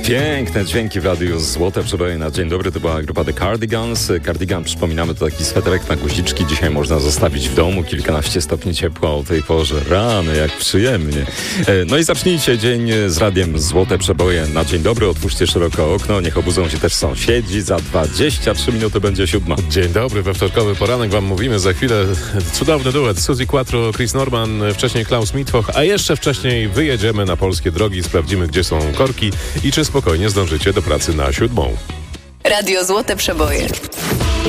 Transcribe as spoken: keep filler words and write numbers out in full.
Piękne dźwięki w radiu, złote przeboje na dzień dobry. To była grupa The Cardigans. Cardigan, przypominamy, to taki sweterek na guziczki. Dzisiaj można zostawić w domu, kilkanaście stopni ciepła o tej porze. Rany, jak przyjemnie. No i zacznijcie dzień z radiem Złote Przeboje na dzień dobry. Otwórzcie szeroko okno, niech obudzą się też sąsiedzi. Za dwadzieścia trzy minuty będzie siódma. Dzień dobry, we wtorkowy poranek wam mówimy. Za chwilę cudowny duet Suzy Quattro, Chris Norman, wcześniej Klaus Mitwoch, a jeszcze wcześniej wyjedziemy na polskie drogi, sprawdzimy, gdzie są korki i czy spokojnie zdążycie do pracy na siódmą. Radio Złote Przeboje.